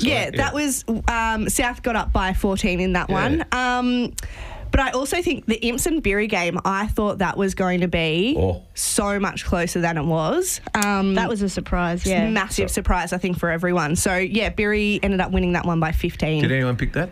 Yeah, that was South got up by 14 in that one. But I also think the Imps and Bury game, I thought that was going to be so much closer than it was. That was a surprise, yeah. Massive surprise, I think, for everyone. So, yeah, Bury ended up winning that one by 15. Did anyone pick that?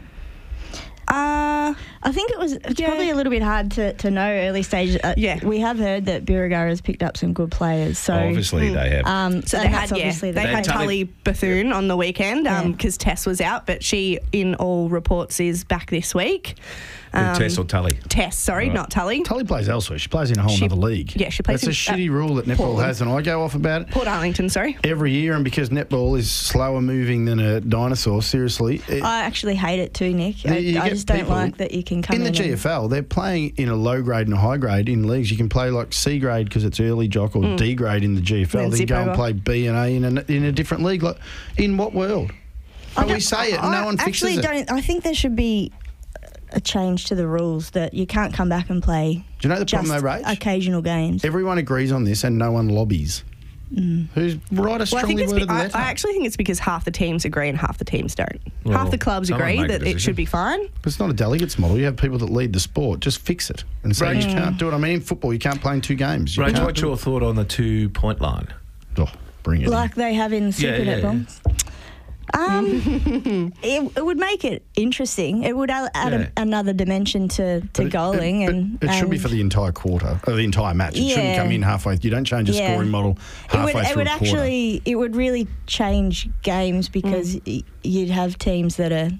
I think it's probably a little bit hard to know early stage. We have heard that Birregurra has picked up some good players. So obviously they have. So they had Tully Bethune on the weekend because Tess was out, but she, in all reports, is back this week. Tess or Tully? Tess, sorry, not Tully. Tully plays elsewhere. She plays in a whole other league. Yeah, she plays. That's a shitty rule that netball has, and I go off about it. Port Arlington, sorry. Every year, and because netball is slower moving than a dinosaur, seriously. I actually hate it too, Nick. I just don't like that you can come in. In the GFL, they're playing in a low grade and a high grade in leagues. You can play like C grade because it's early jock or D grade in the GFL. Then go and play B and A in a different league. Like, in what world? We say it and no one fixes it. I think there should be a change to the rules that you can't come back and play. Do you know the problem though, Rach? Occasional games. Everyone agrees on this and no one lobbies. Who's write a strongly worded letter? I actually think it's because half the teams agree and half the teams don't. Half the clubs agree that it should be fine. But it's not a delegates model. You have people that lead the sport. Just fix it and say you can't do it. I mean, in football, you can't play in 2 games. Rach, what's your thought on the 2-point line? Bring it like they have in Super Netball? It would make it interesting. It would add another dimension to goaling. It should be for the entire quarter, or the entire match. It shouldn't come in halfway. You don't change a scoring model halfway through a quarter. It would really change games because you'd have teams that are,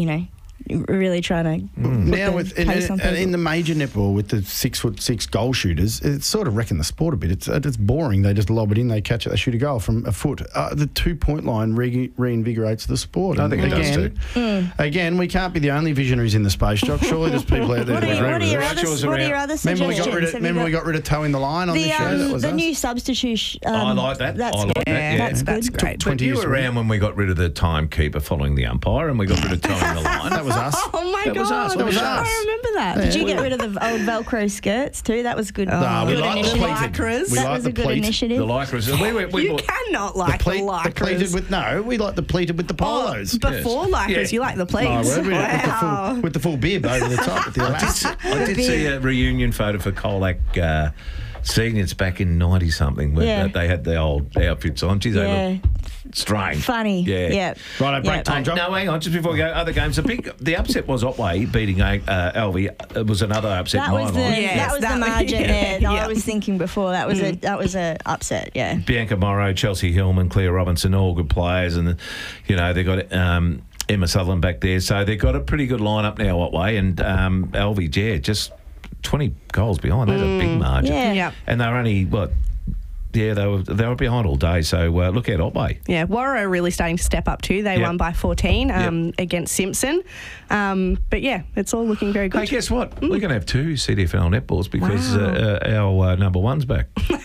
really trying to now in the major netball with the 6'6" goal shooters, it's sort of wrecking the sport a bit. It's boring. They just lob it in, they catch it, they shoot a goal from a foot. The 2-point line reinvigorates the sport. I think it does too. Again, we can't be the only visionaries in the space, Jock. Surely there's people out there that agree with us. What are your other suggestions? Remember we got rid of towing the line on this show? That was the new substitution. I like that. That's great. But you were around when we got rid of the timekeeper following the umpire and we got rid of towing the line. That was us. Oh my God! That was us. I remember that. Did you get rid of the old Velcro skirts too? That was good. We like the lycras. That was a good initiative. The lycras. You cannot like the lycras. The pleated with we like the pleated with the polos. Before lycras, you like the pleats. With the full bib over the top. With the I did see a reunion photo for Colac seniors back in 90-something where they had the old outfits on. Geez, they look strange. Funny. Yeah. Right, break time, John. No, hang on, just before we go, other games. The upset was Otway beating Alvey. It was another upset. That was the margin there. I was thinking before that was a upset. Yeah. Bianca Morrow, Chelsea Hillman, Claire Robinson, all good players, and they got Emma Sutherland back there, so they've got a pretty good lineup now. Otway and Alvey, just 20 goals behind. That's a big margin. Yeah. And they're only they were behind all day, so look out Otway. Yeah, Warrow really starting to step up too. They won by 14 against Simpson. But yeah, it's all looking very good. Hey, guess what? We're going to have 2 CDFL netballs because our number 1's back.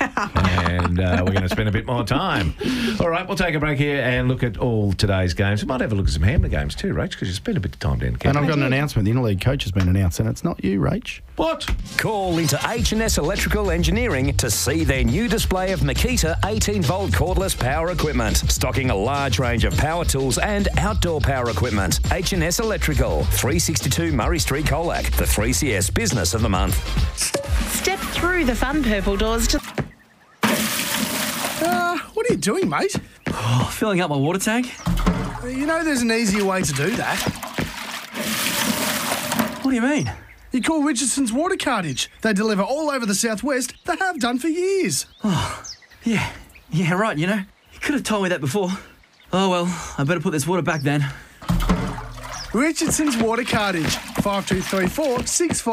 And we're going to spend a bit more time. All right, we'll take a break here and look at all today's games. We might have a look at some Hammer games too, Rach, because you spent a bit of time down there. And I've got an announcement. The interleague coach has been announced, and it's not you, Rach. What? Call into H&S Electrical Engineering to see their new display of Makita 18-volt cordless power equipment, stocking a large range of power tools and outdoor power equipment. H&S Electrical, 362 Murray Street, Colac, the 3CS Business of the Month. Step through the fun purple doors to... What are you doing, mate? Filling up my water tank. You know there's an easier way to do that. What do you mean? You call Richardson's Water Cartage. They deliver all over the southwest. They have done for years. Oh, yeah, right, You could have told me that before. Oh, well, I better put this water back then. Richardson's Water Cartage, 5234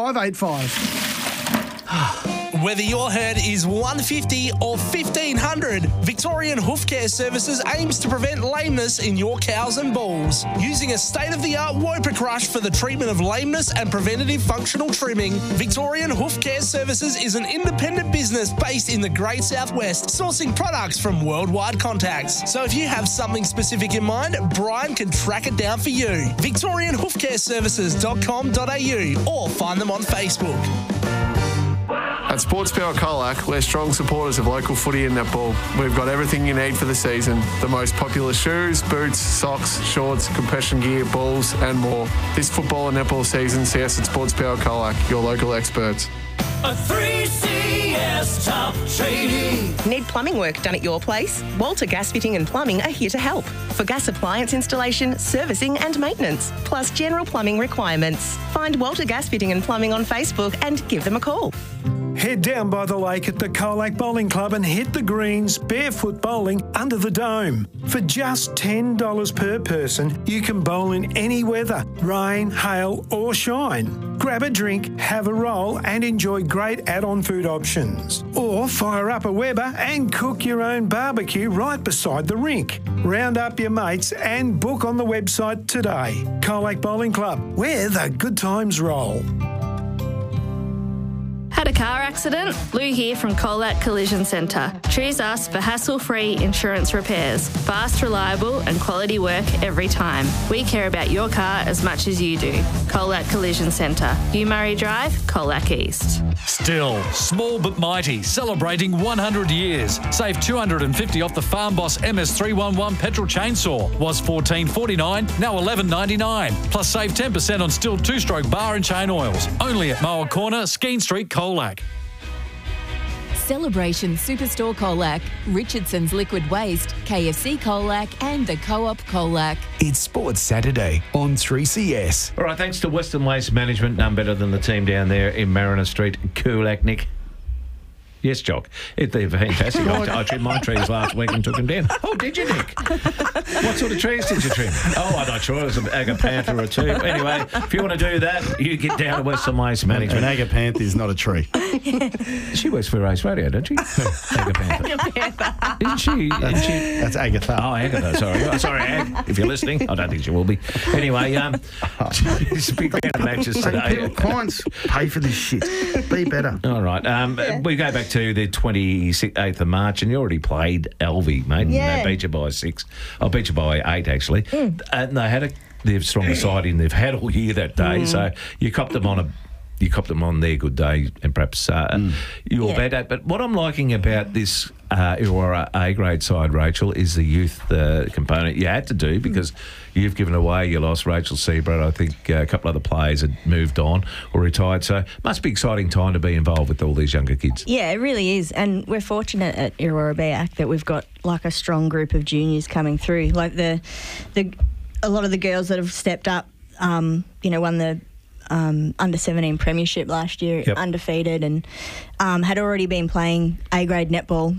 6585. Whether your herd is 150 or 1,500, Victorian Hoof Care Services aims to prevent lameness in your cows and bulls. Using a state-of-the-art Woper Crush for the treatment of lameness and preventative functional trimming, Victorian Hoof Care Services is an independent business based in the Great Southwest, sourcing products from worldwide contacts. So if you have something specific in mind, Brian can track it down for you. VictorianHoofCareServices.com.au or find them on Facebook. At Sports Power Colac, we're strong supporters of local footy and netball. We've got everything you need for the season. The most popular shoes, boots, socks, shorts, compression gear, balls and more. This football and netball season, see us at Sports Power Colac, your local experts. A 3CS top trading. Need plumbing work done at your place? Walter Gas Fitting and Plumbing are here to help. For gas appliance installation, servicing and maintenance, plus general plumbing requirements. Find Walter Gas Fitting and Plumbing on Facebook and give them a call. Head down by the lake at the Colac Bowling Club and hit the greens barefoot bowling under the dome. For just $10 per person, you can bowl in any weather, rain, hail or shine. Grab a drink, have a roll and enjoy great add-on food options. Or fire up a Weber and cook your own barbecue right beside the rink. Round up your mates and book on the website today. Colac Bowling Club, where the good times roll. Had a car accident? Lou here from Colac Collision Centre. Choose us for hassle-free insurance repairs. Fast, reliable and quality work every time. We care about your car as much as you do. Colac Collision Centre. Hugh Murray Drive, Colac East. Still, small but mighty, celebrating 100 years. Save $250 off the Farm Boss MS311 petrol chainsaw. Was $14.49, now $11.99. Plus save 10% on Stihl 2-stroke bar and chain oils. Only at Moa Corner, Skeen Street, Colac. Celebration Superstore Colac, Richardson's Liquid Waste, KFC Colac and the Co-op Colac. It's Sports Saturday on 3CS. All right, thanks to Western Waste Management, none better than the team down there in Mariner Street, Colac, Nick. Yes, Jock. They're fantastic. I trimmed my trees last week and took them down. Oh, did you, Nick? What sort of trees did you trim? Oh, I'm not sure. It was an Agapantha or two. Anyway, if you want to do that, you get down to Western Waste Management. An Agapantha is not a tree. She works for Race Radio, doesn't she? Agapantha. Isn't she? That's Agatha. Oh, Agatha. Sorry. Sorry, Ag, if you're listening. I don't think she will be. Anyway, it's a big round of matches today. Clients pay for this shit. Be better. All right. We go back to the 28th of March, and you already played Alvey, mate. Yeah. And they beat you by 6. I beat you by 8, actually. And they had their strongest side in they've had all year that day. So you copped them on their good day, and perhaps your bad day. But what I'm liking about this Illawarra A-grade side, Rachel, is the youth component you had to do because you've given away. You lost Rachel Seabrook. I think a couple other players had moved on or retired. So it must be an exciting time to be involved with all these younger kids. Yeah, it really is. And we're fortunate at Illawarra BAC that we've got like a strong group of juniors coming through. Like a lot of the girls that have stepped up, won the under-17 premiership last year, undefeated, and had already been playing A-grade netball.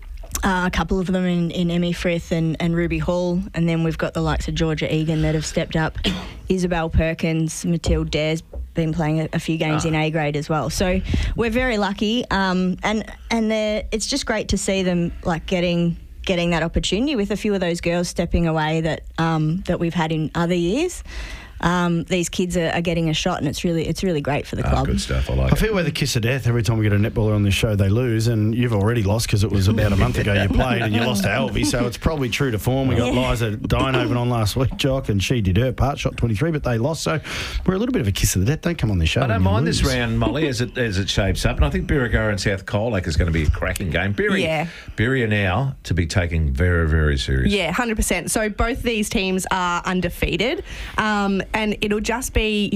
A couple of them in Emmy Frith and Ruby Hall, and then we've got the likes of Georgia Egan that have stepped up. Isabel Perkins, Matilde Dare's been playing a few games in A-grade as well. So we're very lucky, and it's just great to see them like getting that opportunity with a few of those girls stepping away that we've had in other years. These kids are getting a shot, and it's really great for the club. Good stuff. I feel we're the kiss of death. Every time we get a netballer on this show, they lose, and you've already lost because it was about a month ago you played and you lost to Alvey, so it's probably true to form. We got Liza Dynovan on last week, Jock, and she did her part, shot 23, but they lost, so we're a little bit of a kiss of the death. Don't come on this show. I don't mind this round, Molly, as it shapes up, and I think Birregurra and South Colac is going to be a cracking game. Bury are now to be taken very, very seriously. Yeah, 100%. So both these teams are undefeated, and it'll just be,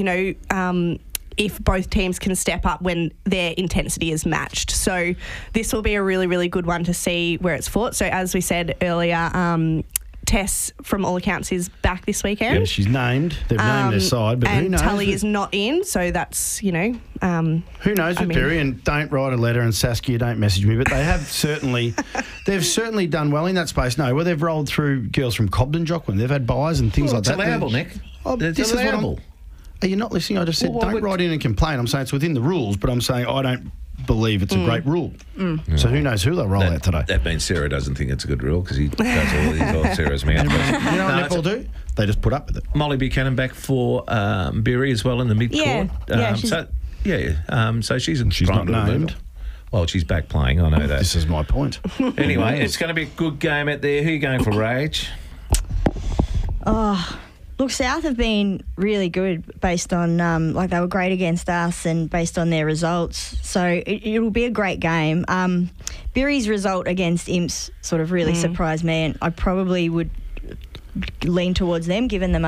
if both teams can step up when their intensity is matched. So this will be a really, really good one to see where it's fought. So as we said earlier, Tess, from all accounts, is back this weekend. Yeah, she's named. They've named their side, but who knows? And Tully is not in, so that's, who knows with Bury, and don't write a letter, and Saskia, don't message me, but they have certainly done well in that space. No, well, they've rolled through girls from Cobden, Jocelyn. They've had buys and things like that. It's allowable, Nick. It's allowable. Are you not listening? I just said don't write in and complain. I'm saying it's within the rules, but I'm saying I don't believe it's a great rule. So who knows who they'll roll out today. That means Sarah doesn't think it's a good rule because he does all Sarah's mouth. You know what netball do? They just put up with it. Molly Buchanan back for Bury as well in the mid-court. So she's not named. Well, she's back playing, I know that. This is my point. Anyway, it's going to be a good game out there. Who are you going for, Rage? Look, South have been really good based on, they were great against us and based on their results. So it'll be a great game. Bury's result against Imps sort of really surprised me, and I probably would lean towards them, given them